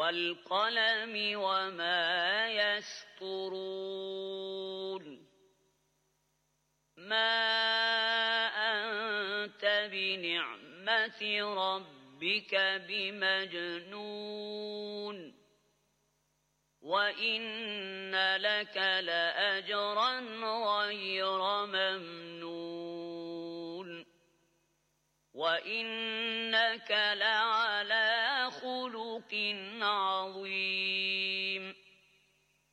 وَالْقَلَمِ وَمَا يَسْطُرُونَ مَا أَنْتَ بِنِعْمَةِ رَبِّكَ بِمَجْنُونٍ وَإِنَّ لَكَ لَأَجْرًا غَيْرَ مَمْنُونٍ وَإِنَّكَ لَعَلَىٰ خُلُقٍ عَظِيمٍ